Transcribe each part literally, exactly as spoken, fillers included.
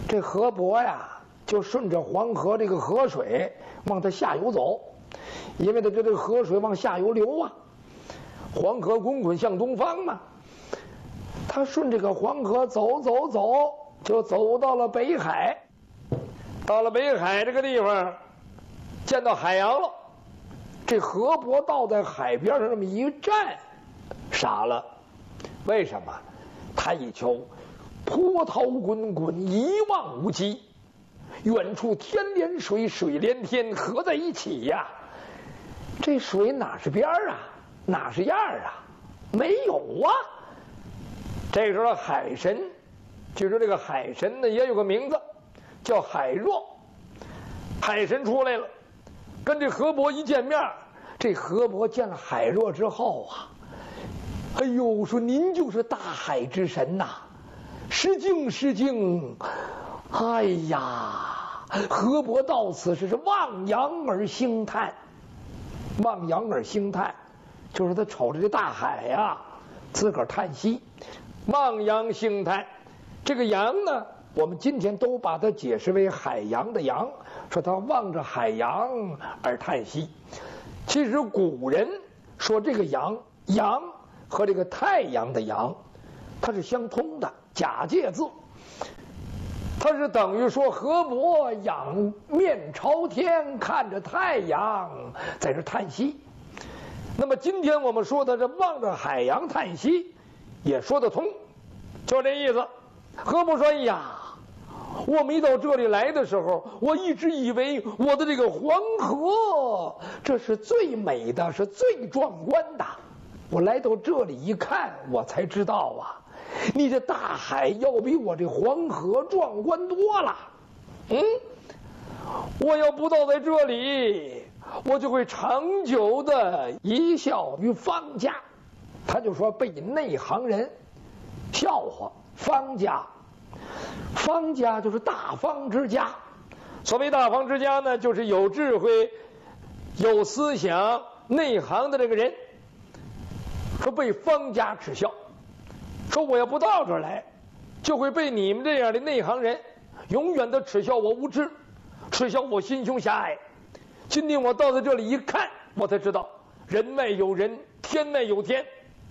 这河伯呀，就顺着黄河这个河水往它下游走，因为它这这个河水往下游流啊，黄河滚滚向东方嘛。他顺这个黄河走走走，就走到了北海。到了北海这个地方，见到海洋了。这河伯倒在海边上这么一站，傻了。为什么？他一瞧，波涛滚滚，一望无际，远处天连水，水连天，合在一起呀。这水哪是边儿啊，哪是样儿啊？没有啊。这时候海神，据说这个海神呢也有个名字，叫海若。海神出来了，跟这河伯一见面，这河伯见了海若之后啊，哎呦，说您就是大海之神呐、啊，失敬失敬。哎呀，河伯到此时是望洋而兴叹，望洋而兴叹，就是他瞅着这大海呀、啊，自个儿叹息。望洋兴叹，这个洋呢，我们今天都把它解释为海洋的洋，说他望着海洋而叹息。其实古人说这个洋，洋和这个太阳的阳，它是相通的，假借字。它是等于说河伯仰面朝天，看着太阳在这叹息。那么今天我们说的这望着海洋叹息也说得通，就这意思。河伯说：“哎呀，我没到这里来的时候，我一直以为我的这个黄河这是最美的，是最壮观的。我来到这里一看，我才知道啊，你这大海要比我这黄河壮观多了。嗯，我要不到在这里，我就会长久的贻笑于方家。”他就说被内行人笑话方家。方家就是大方之家。所谓大方之家呢，就是有智慧、有思想、内行的这个人。说被方家耻笑，说我要不到这儿来，就会被你们这样的内行人永远的耻笑我无知，耻笑我心胸狭隘。今天我到在这里一看，我才知道人外有人，天外有天。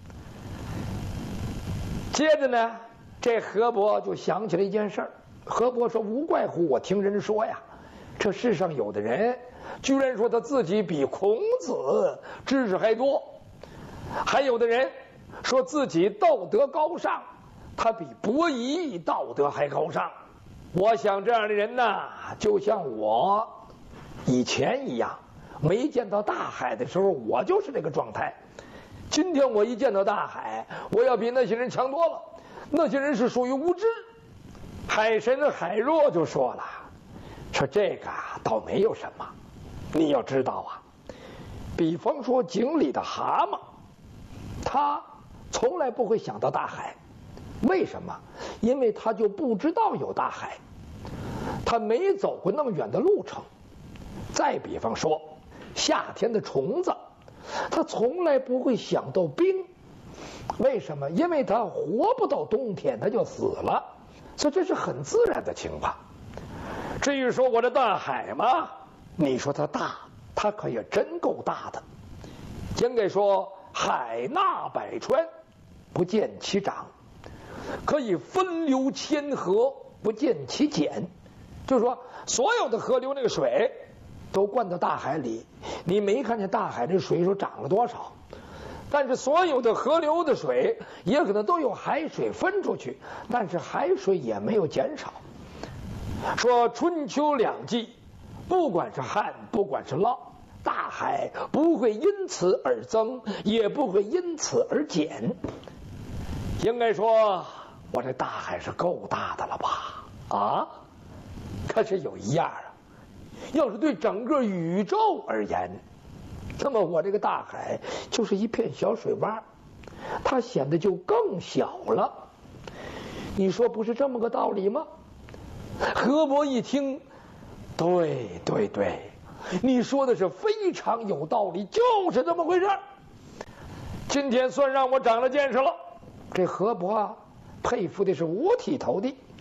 接着呢，这河伯就想起了一件事儿。河伯说：“无怪乎我听人说呀，这世上有的人居然说他自己比孔子知识还多，还有的人说自己道德高尚，他比伯夷道德还高尚。我想这样的人呢，就像我以前一样，没见到大海的时候，我就是这个状态。今天我一见到大海，我要比那些人强多了。那些人是属于无知。”海神海若就说了，说这个倒没有什么，你要知道啊，比方说井里的蛤蟆，他从来不会想到大海。为什么？因为他就不知道有大海，他没走过那么远的路程。再比方说夏天的虫子，他从来不会想到冰。为什么？因为他活不到冬天，他就死了。所以这是很自然的情况。至于说我这大海嘛，你说它大，它可也真够大的。应该说海纳百川，不见其长；可以分流千河，不见其减。就是说，所有的河流那个水都灌到大海里，你没看见大海这水说涨了多少。但是所有的河流的水也可能都有海水分出去，但是海水也没有减少。说春秋两季，不管是旱不管是涝，大海不会因此而增，也不会因此而减。应该说我这大海是够大的了吧？啊，可是有一样啊，要是对整个宇宙而言，那么我这个大海就是一片小水洼，它显得就更小了。你说不是这么个道理吗？河伯一听，对对对，你说的是非常有道理，就是这么回事。今天算让我长了见识了。这河伯啊，佩服的是五体投地。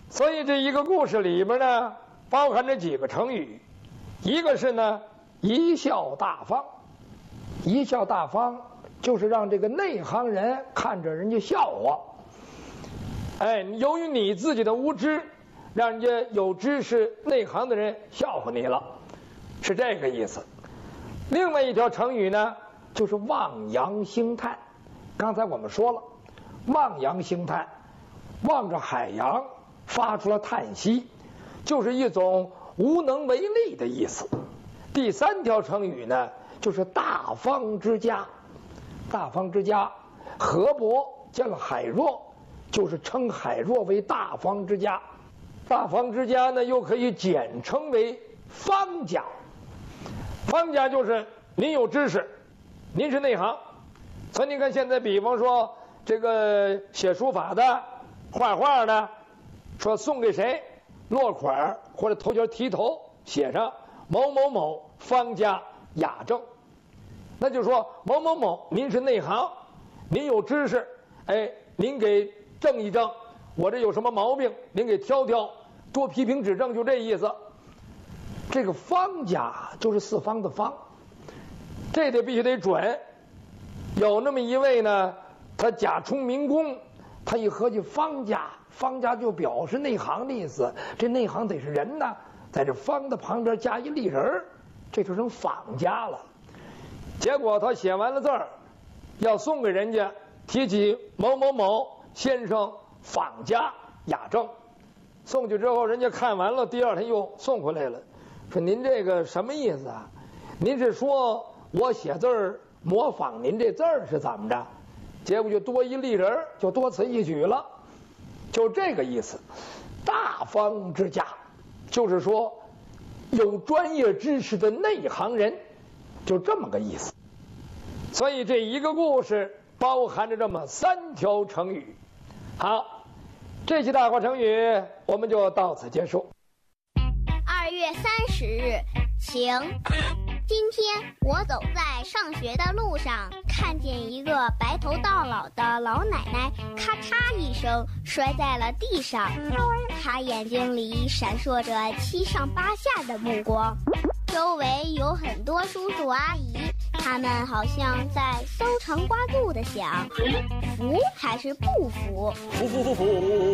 所以这一个故事里边呢，包含着几个成语，一个是呢贻笑大方。贻笑大方就是让这个内行人看着人家笑话。哎，由于你自己的无知，让人家有知识内行的人笑话你了，是这个意思。另外一条成语呢，就是望洋兴叹。刚才我们说了，望洋兴叹，望着海洋发出了叹息，就是一种无能为力的意思。第三条成语呢，就是大方之家。大方之家，河伯见了海若，就是称海若为大方之家。大方之家呢，又可以简称为方家。方家就是您有知识，您是内行。所以你看现在，比方说这个写书法的、画画的，说送给谁，落款或者头衔提头写上某某某方家雅正，那就说某某某您是内行，您有知识，哎，您给正一正，我这有什么毛病您给挑挑，多批评指正，就这意思。这个方家就是四方的方，这得必须得准。有那么一位呢，他假充民工，他一合计方家，方家就表示内行的意思，这内行得是人呢，在这方的旁边加一立人，这就成坊家了。结果他写完了字儿，要送给人家，提起某某某先生坊家雅正，送去之后，人家看完了，第二天又送回来了，说您这个什么意思啊？您是说我写字儿模仿您这字儿是怎么着？结果就多一立人，就多此一举了，就这个意思。大方之家，就是说有专业知识的内行人，就这么个意思。所以这一个故事包含着这么三条成语。好，这期大话成语我们就到此结束。 二月三十日，晴。今天我走在上学的路上，看见一个白头到老的老奶奶，咔嚓一声摔在了地上。她眼睛里闪烁着七上八下的目光，周围有很多叔叔阿姨，他们好像在搜肠刮肚的想，服还是不服？ 服服服服，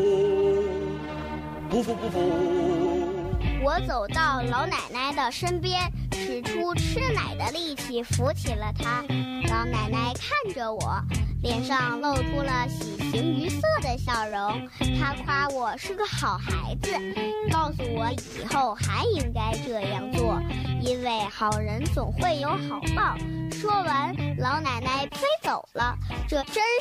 不服不服。 我走到老奶奶的身边，使出吃奶的力气扶起了她。老奶奶看着我，脸上露出了喜形于色的笑容。她夸我是个好孩子，告诉我以后还应该这样做，因为好人总会有好报。说完，老奶奶飞走了。这真